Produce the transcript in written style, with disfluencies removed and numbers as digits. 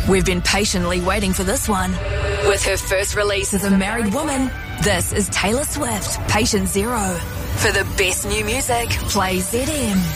We've been patiently waiting for this one. With her first release as a married woman, this is Taylor Swift, Patient Zero. For the best new music, play ZM.